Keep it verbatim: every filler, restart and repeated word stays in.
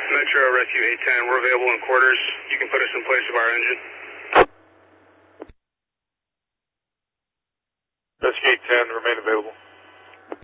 Metro Rescue eight ten, we're available in quarters. You can put us in place of our engine. Rescue eight ten, remain available.